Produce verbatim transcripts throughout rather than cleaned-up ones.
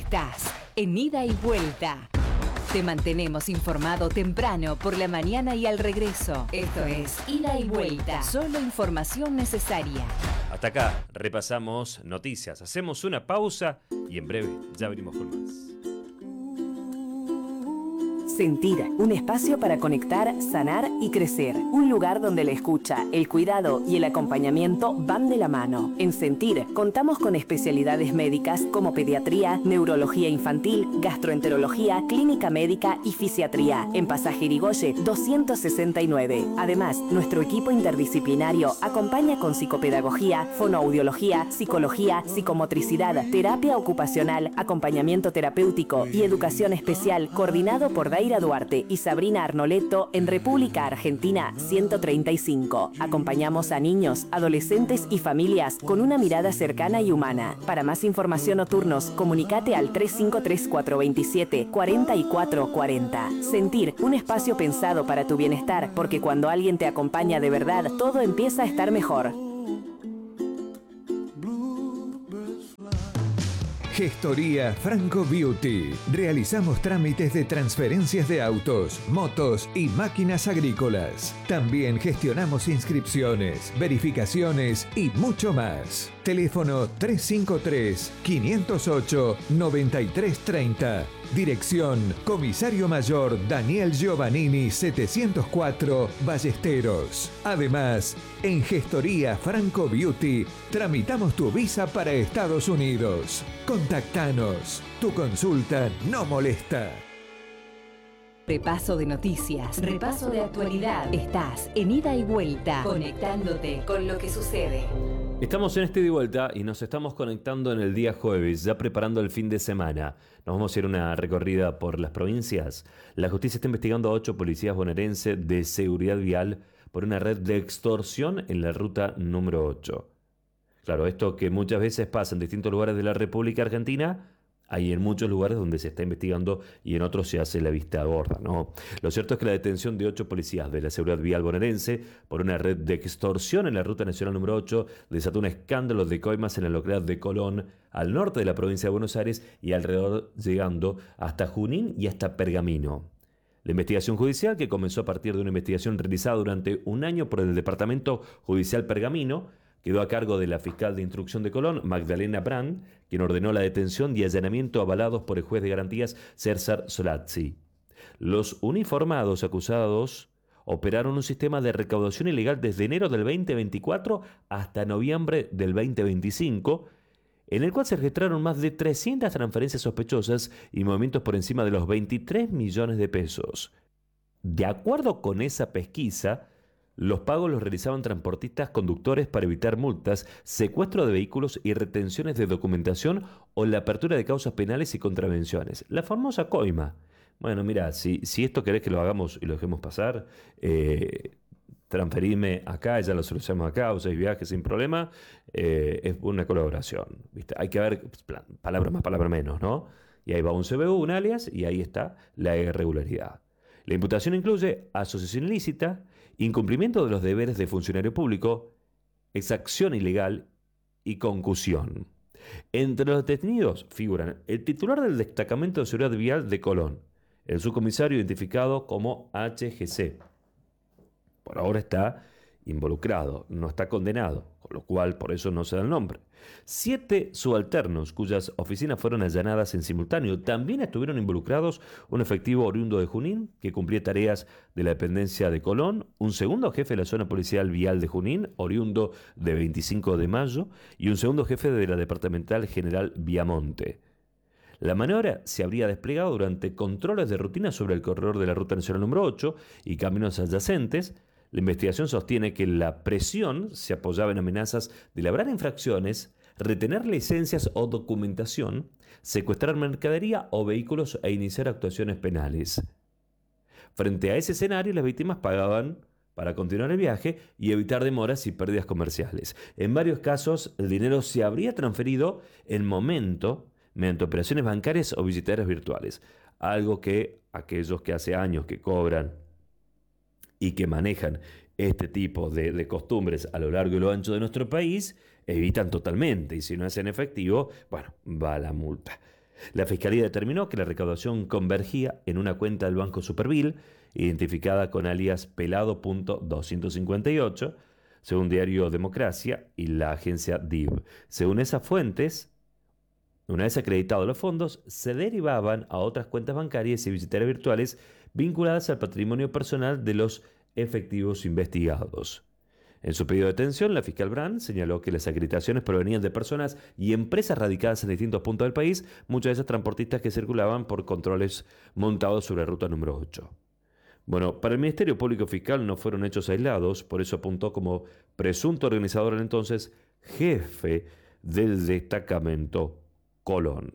Estás en Ida y Vuelta. Te mantenemos informado temprano por la mañana y al regreso. Esto es Ida y Vuelta. Solo información necesaria. Hasta acá repasamos noticias. Hacemos una pausa y en breve ya venimos con más. Sentir, un espacio para conectar, sanar y crecer. Un lugar donde la escucha, el cuidado y el acompañamiento van de la mano. En Sentir, contamos con especialidades médicas como pediatría, neurología infantil, gastroenterología, clínica médica y fisiatría. En Pasaje Irigoyen doscientos sesenta y nueve. Además, nuestro equipo interdisciplinario acompaña con psicopedagogía, fonoaudiología, psicología, psicomotricidad, terapia ocupacional, acompañamiento terapéutico y educación especial coordinado por Daira Duarte y Sabrina Arnoletto en República Argentina ciento treinta y cinco. Acompañamos a niños, adolescentes y familias con una mirada cercana y humana. Para más información o turnos, comunicate al tres cinco tres cuatro dos siete cuatro cuatro cuatro cero. Sentir, un espacio pensado para tu bienestar, porque cuando alguien te acompaña de verdad, todo empieza a estar mejor. Gestoría Franco Beauty. Realizamos trámites de transferencias de autos, motos y máquinas agrícolas. También gestionamos inscripciones, verificaciones y mucho más. Teléfono tres cinco tres, cinco cero ocho, nueve tres tres cero. Dirección Comisario Mayor Daniel Giovannini setecientos cuatro, Ballesteros. Además, en Gestoría Franco Beauty tramitamos tu visa para Estados Unidos. Contactanos. Tu consulta no molesta. Repaso de noticias, repaso de actualidad. Estás en Ida y Vuelta, conectándote con lo que sucede. Estamos en este de vuelta y nos estamos conectando en el día jueves, ya preparando el fin de semana. Nos vamos a ir a una recorrida por las provincias. La justicia está investigando a ocho policías bonaerenses de seguridad vial por una red de extorsión en la ruta número ocho. Claro, esto que muchas veces pasa en distintos lugares de la República Argentina, hay en muchos lugares donde se está investigando y en otros se hace la vista gorda, ¿no? Lo cierto es que la detención de ocho policías de la seguridad vial bonaerense por una red de extorsión en la ruta nacional número ocho desató un escándalo de coimas en la localidad de Colón, al norte de la provincia de Buenos Aires y alrededor, llegando hasta Junín y hasta Pergamino. La investigación judicial, que comenzó a partir de una investigación realizada durante un año por el Departamento Judicial Pergamino, quedó a cargo de la fiscal de instrucción de Colón, Magdalena Brand, quien ordenó la detención y allanamiento avalados por el juez de garantías César Solazzi. Los uniformados acusados operaron un sistema de recaudación ilegal desde enero del veinte veinticuatro hasta noviembre del veinte veinticinco, en el cual se registraron más de trescientas transferencias sospechosas y movimientos por encima de los veintitrés millones de pesos. De acuerdo con esa pesquisa, los pagos los realizaban transportistas conductores para evitar multas, secuestro de vehículos y retenciones de documentación o la apertura de causas penales y contravenciones. La famosa coima. Bueno, mira, si, si esto querés que lo hagamos y lo dejemos pasar, eh, transferirme acá, ya lo solucionamos acá, o seis viajes sin problema, eh, es una colaboración, ¿viste? Hay que ver palabra más, palabra menos, ¿no? Y ahí va un C B U, un alias, y ahí está la irregularidad. La imputación incluye asociación ilícita, incumplimiento de los deberes de funcionario público, exacción ilegal y concusión. Entre los detenidos figuran el titular del Destacamento de Seguridad Vial de Colón, el subcomisario identificado como H G C. Por ahora está involucrado, no está condenado, con lo cual por eso no se da el nombre. Siete subalternos cuyas oficinas fueron allanadas en simultáneo. También estuvieron involucrados un efectivo oriundo de Junín que cumplía tareas de la dependencia de Colón, un segundo jefe de la zona policial vial de Junín, oriundo de veinticinco de mayo, y un segundo jefe de la departamental general Viamonte. La maniobra se habría desplegado durante controles de rutina sobre el corredor de la ruta nacional número ocho y caminos adyacentes. La investigación sostiene que la presión se apoyaba en amenazas de labrar infracciones, retener licencias o documentación, secuestrar mercadería o vehículos e iniciar actuaciones penales. Frente a ese escenario, las víctimas pagaban para continuar el viaje y evitar demoras y pérdidas comerciales. En varios casos, el dinero se habría transferido en momento mediante operaciones bancarias o billeteras virtuales, algo que aquellos que hace años que cobran y que manejan este tipo de, de costumbres a lo largo y lo ancho de nuestro país, evitan totalmente, y si no es en efectivo, bueno, va la multa. La Fiscalía determinó que la recaudación convergía en una cuenta del Banco Superville, identificada con alias Pelado punto doscientos cincuenta y ocho, según Diario Democracia y la agencia D I V. Según esas fuentes, una vez acreditados los fondos, se derivaban a otras cuentas bancarias y billeteras virtuales vinculadas al patrimonio personal de los efectivos investigados. En su pedido de detención, la fiscal Brand señaló que las acreditaciones provenían de personas y empresas radicadas en distintos puntos del país, muchas de esas transportistas que circulaban por controles montados sobre la ruta número ocho. Bueno, para el Ministerio Público Fiscal no fueron hechos aislados, por eso apuntó como presunto organizador el entonces jefe del destacamento Colón.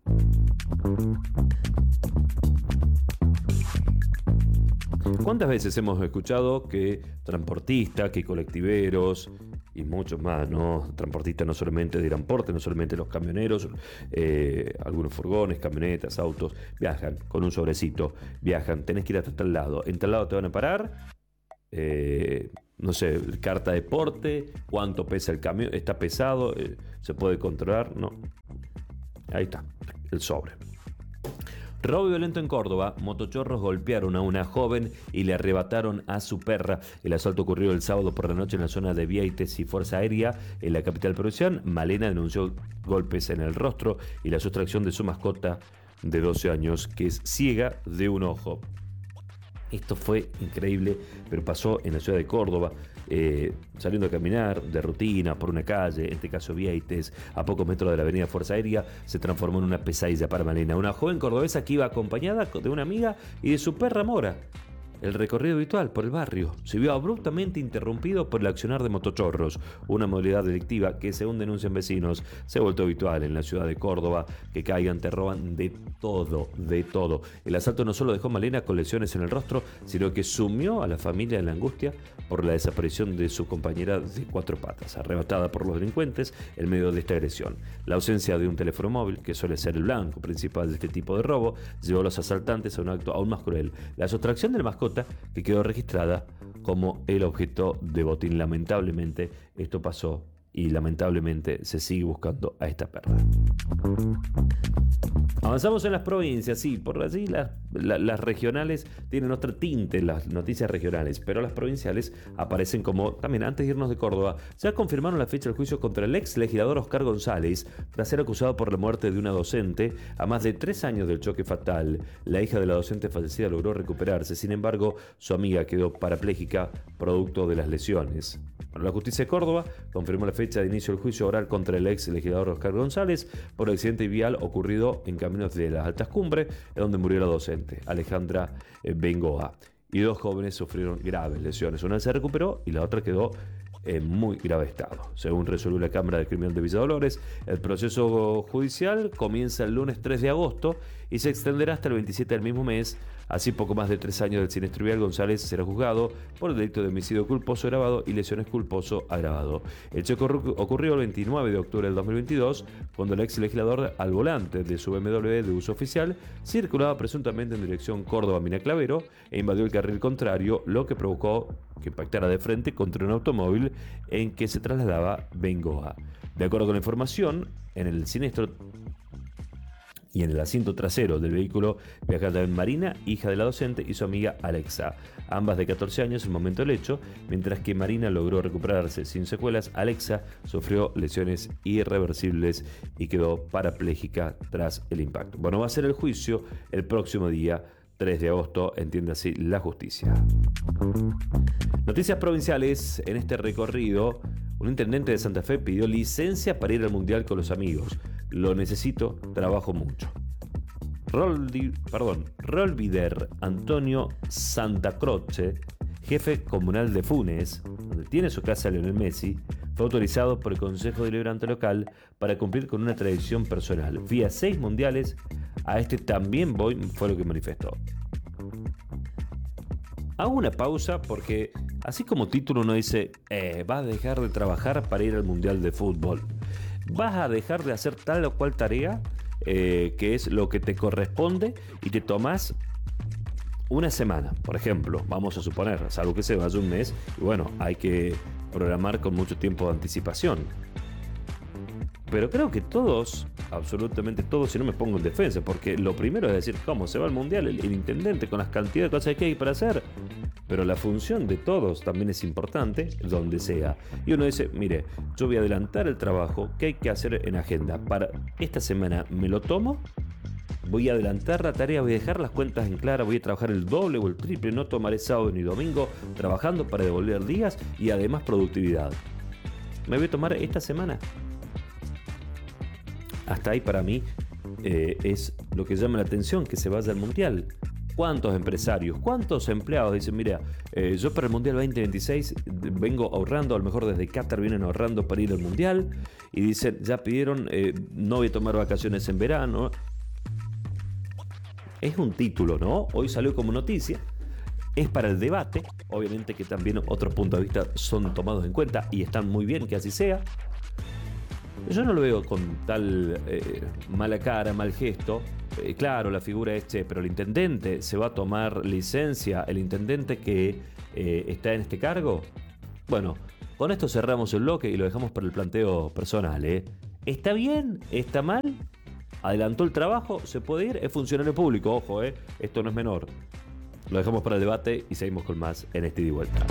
¿Cuántas veces hemos escuchado que transportistas, que colectiveros y muchos más, ¿no? Transportistas no solamente de transporte, no solamente los camioneros, eh, algunos furgones, camionetas, autos, viajan con un sobrecito, viajan, tenés que ir hasta tal lado, en tal lado te van a parar, eh, no sé, carta de porte, cuánto pesa el camión, está pesado, eh, se puede controlar, no. Ahí está, el sobre. Robo violento en Córdoba. Motochorros golpearon a una joven y le arrebataron a su perra. El asalto ocurrió el sábado por la noche en la zona de Vieites y Fuerza Aérea, en la capital provincial. Malena denunció golpes en el rostro y la sustracción de su mascota de doce años, que es ciega de un ojo. Esto fue increíble, pero pasó en la ciudad de Córdoba, eh, saliendo a caminar de rutina por una calle, en este caso Vieites, a pocos metros de la avenida Fuerza Aérea, se transformó en una pesadilla para Malena, una joven cordobesa que iba acompañada de una amiga y de su perra Mora. El recorrido habitual por el barrio se vio abruptamente interrumpido por el accionar de motochorros, una modalidad delictiva que, según denuncian vecinos, se ha vuelto habitual en la ciudad de Córdoba. Que caigan, te roban de todo, de todo. El asalto no solo dejó a Malena con lesiones en el rostro, sino que sumió a la familia en la angustia por la desaparición de su compañera de cuatro patas, arrebatada por los delincuentes en medio de esta agresión. La ausencia de un teléfono móvil, que suele ser el blanco principal de este tipo de robo, llevó a los asaltantes a un acto aún más cruel: la sustracción del mascota, que quedó registrada como el objeto de botín. Lamentablemente esto pasó y lamentablemente se sigue buscando a esta perra. Avanzamos en las provincias, sí, por allí las, las, las regionales tienen otro tinte, las noticias regionales, pero las provinciales aparecen como, también antes de irnos de Córdoba, ya confirmaron la fecha del juicio contra el ex legislador Oscar González, tras ser acusado por la muerte de una docente a más de tres años del choque fatal. La hija de la docente fallecida logró recuperarse, sin embargo, su amiga quedó parapléjica producto de las lesiones. Bueno, la justicia de Córdoba confirmó la fecha de inicio del juicio oral contra el ex legislador Oscar González por el accidente vial ocurrido en caminos de las Altas Cumbres, en donde murió la docente Alejandra Bengoa, y dos jóvenes sufrieron graves lesiones. Una se recuperó y la otra quedó en muy grave estado. Según resolvió la Cámara de Criminal de Villa Dolores, el proceso judicial comienza el lunes tres de agosto y se extenderá hasta el veintisiete del mismo mes. Así, poco más de tres años del siniestro vial, González será juzgado por el delito de homicidio culposo agravado y lesiones culposo agravado. El choque ocurrió el veintinueve de octubre del dos mil veintidós, cuando el ex legislador, al volante de su B M W de uso oficial, circulaba presuntamente en dirección Córdoba-Mina Clavero e invadió el carril contrario, lo que provocó que impactara de frente contra un automóvil en que se trasladaba Bengoa. De acuerdo con la información, en el siniestro y en el asiento trasero del vehículo viajaba también Marina, hija de la docente, y su amiga Alexa, ambas de catorce años en el momento del hecho. Mientras que Marina logró recuperarse sin secuelas, Alexa sufrió lesiones irreversibles y quedó parapléjica tras el impacto. Bueno, va a ser el juicio el próximo día tres de agosto, entiende así la justicia. Noticias provinciales en este recorrido. Un intendente de Santa Fe pidió licencia para ir al mundial con los amigos. Lo necesito, trabajo mucho. Roldi, perdón, Rolvider Antonio Santa Croce, jefe comunal de Funes, donde tiene su casa Lionel Messi, fue autorizado por el Consejo Deliberante local para cumplir con una tradición personal. Fui a seis mundiales, a este también voy, fue lo que manifestó. Hago una pausa porque, así como título uno dice, eh, vas a dejar de trabajar para ir al mundial de fútbol. Vas a dejar de hacer tal o cual tarea, eh, que es lo que te corresponde, y te tomas una semana, por ejemplo, vamos a suponer, salvo que se vaya un mes, y bueno, hay que programar con mucho tiempo de anticipación. Pero creo que todos, absolutamente todos, si no me pongo en defensa, porque lo primero es decir, ¿cómo se va al mundial el, el intendente con las cantidades de cosas que hay para hacer? Pero la función de todos también es importante, donde sea. Y uno dice, mire, yo voy a adelantar el trabajo que hay que hacer en agenda. Para esta semana me lo tomo, voy a adelantar la tarea, voy a dejar las cuentas en clara, voy a trabajar el doble o el triple, no tomaré sábado ni domingo, trabajando para devolver días y además productividad. Me voy a tomar esta semana. Hasta ahí para mí eh, es lo que llama la atención, que se vaya al mundial. ¿Cuántos empresarios, cuántos empleados dicen, mira, eh, yo para el Mundial veinte veintiséis vengo ahorrando, a lo mejor desde Qatar vienen ahorrando para ir al Mundial, y dicen, ya pidieron, eh, no voy a tomar vacaciones en verano? Es un título, ¿no? Hoy salió como noticia, es para el debate, obviamente que también otros puntos de vista son tomados en cuenta y están muy bien que así sea. Yo no lo veo con tal eh, mala cara, mal gesto. Eh, claro, la figura es, che, pero el intendente se va a tomar licencia, el intendente que eh, está en este cargo. Bueno, con esto cerramos el bloque y lo dejamos para el planteo personal. ¿eh? ¿Está bien? ¿Está mal? ¿Adelantó el trabajo? ¿Se puede ir? Es funcionario público, ojo, ¿eh? Esto no es menor. Lo dejamos para el debate y seguimos con más en este Ida y Vuelta.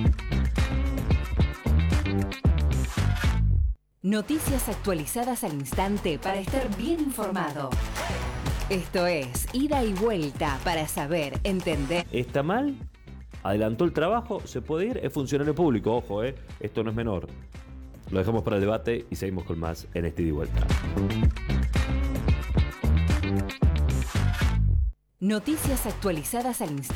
Noticias actualizadas al instante para estar bien informado. Esto es Ida y Vuelta para saber, entender. ¿Está mal? ¿Adelantó el trabajo? ¿Se puede ir? Es funcionario público, ojo, ¿eh? Esto no es menor. Lo dejamos para el debate y seguimos con más en este Ida y Vuelta. Noticias actualizadas al instante.